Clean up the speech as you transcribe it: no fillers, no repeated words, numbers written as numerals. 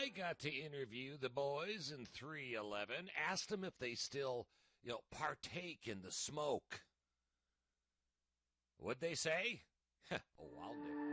got to interview the boys in 311, asked them if they still, partake in the smoke. What'd they say? Oh, I'll never.